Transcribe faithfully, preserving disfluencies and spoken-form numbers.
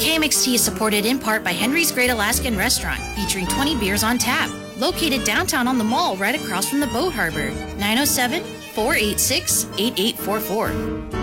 K M X T is supported in part by Henry's Great Alaskan Restaurant, featuring twenty beers on tap. Located downtown on the mall right across from the boat harbor. nine oh seven, four eight six, eight eight four four.